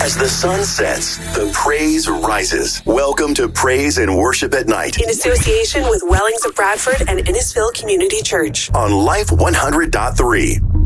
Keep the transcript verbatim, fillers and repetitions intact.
As the sun sets, the praise rises. Welcome to Praise and Worship at Night, in association with Wellings of Bradford and Innisfil Community Church on Life one hundred point three.